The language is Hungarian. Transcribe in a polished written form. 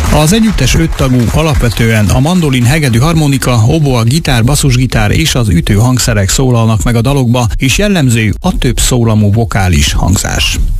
Az együttes 5 tagú, alapvetően a mandolin, hegedű, harmonika, oboa, gitár, basszusgitár és az ütő hangszerek szólalnak meg a dalokba, és jellemző a több szólamú vokális hangzás.